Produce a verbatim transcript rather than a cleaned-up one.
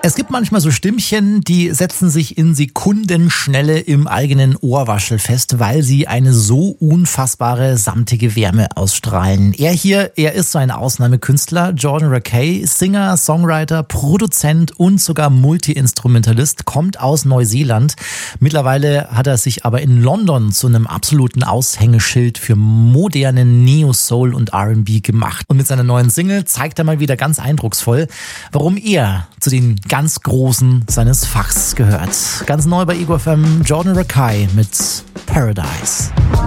Es gibt manchmal so Stimmchen, die setzen sich in Sekundenschnelle im eigenen Ohrwaschel fest, weil sie eine so unfassbare samtige Wärme ausstrahlen. Er hier, er ist so ein Ausnahmekünstler, Jordan Rakei, Singer, Songwriter, Produzent und sogar Multi-Instrumentalist, kommt aus Neuseeland. Mittlerweile hat er sich aber in London zu einem absoluten Aushängeschild für modernen Neo-Soul und R and B gemacht. Und mit seiner neuen Single zeigt er mal wieder ganz eindrucksvoll, warum er zu den ganz Großen seines Fachs gehört. Ganz neu bei Ego F M, Jordan Rakei mit Paradise.